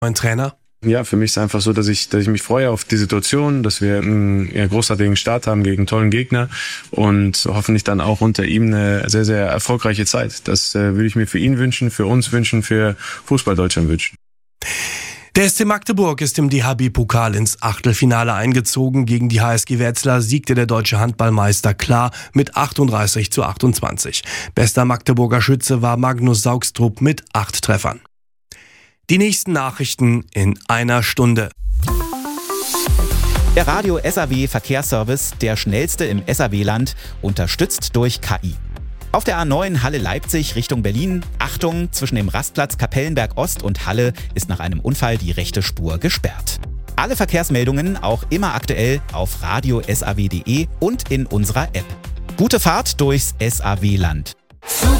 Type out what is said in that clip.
neuen Trainer? Ja, für mich ist es einfach so, dass ich mich freue auf die Situation, dass wir einen großartigen Start haben gegen einen tollen Gegner und hoffentlich dann auch unter ihm eine sehr, sehr erfolgreiche Zeit. Das würde ich mir für ihn wünschen, für uns wünschen, für Fußball Deutschland wünschen. Der SC Magdeburg ist im DHB-Pokal ins Achtelfinale eingezogen. Gegen die HSG Wetzlar siegte der deutsche Handballmeister klar mit 38:28. Bester Magdeburger Schütze war Magnus Saugstrup mit 8 Treffern. Die nächsten Nachrichten in einer Stunde. Der Radio SAW Verkehrsservice, der schnellste im SAW-Land, unterstützt durch KI. Auf der A9 Halle-Leipzig Richtung Berlin, Achtung, zwischen dem Rastplatz Kapellenberg Ost und Halle ist nach einem Unfall die rechte Spur gesperrt. Alle Verkehrsmeldungen auch immer aktuell auf radiosaw.de und in unserer App. Gute Fahrt durchs SAW-Land.